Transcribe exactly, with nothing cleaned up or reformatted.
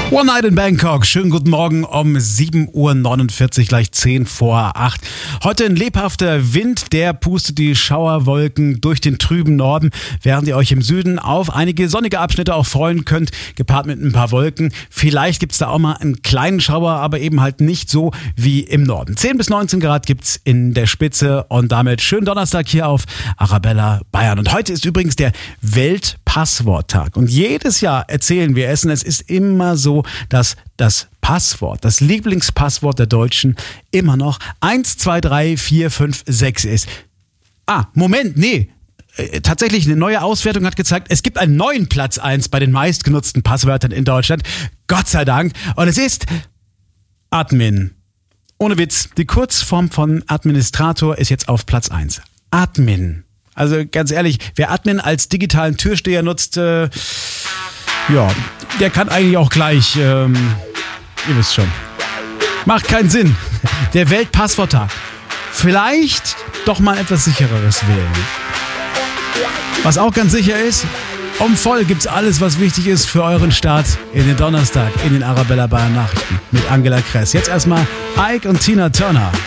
One Night in Bangkok. Schönen guten Morgen um sieben Uhr neunundvierzig, gleich zehn vor acht. Heute ein lebhafter Wind, der pustet die Schauerwolken durch den trüben Norden, während ihr euch im Süden auf einige sonnige Abschnitte auch freuen könnt, gepaart mit ein paar Wolken. Vielleicht gibt's da auch mal einen kleinen Schauer, aber eben halt nicht so wie im Norden. zehn bis neunzehn Grad gibt's in der Spitze und damit schönen Donnerstag hier auf Arabella Bayern. Und heute ist übrigens der Weltpassworttag. Und jedes Jahr erzählen wir es, und es ist immer so, dass das Passwort, das Lieblingspasswort der Deutschen immer noch eins, zwei, drei, vier, fünf, sechs ist. Ah, Moment, nee. Tatsächlich, eine neue Auswertung hat gezeigt, es gibt einen neuen Platz eins bei den meistgenutzten Passwörtern in Deutschland. Gott sei Dank. Und es ist Admin. Ohne Witz, die Kurzform von Administrator ist jetzt auf Platz eins. Admin. Also ganz ehrlich, wer Admin als digitalen Türsteher nutzt, äh, ja, der kann eigentlich auch gleich, ähm, ihr wisst schon. Macht keinen Sinn. Der Weltpassworttag. Vielleicht doch mal etwas sichereres wählen. Was auch ganz sicher ist, um voll gibt's alles, was wichtig ist für euren Start in den Donnerstag in den Arabella Bayern Nachrichten mit Angela Kress. Jetzt erstmal Ike und Tina Turner.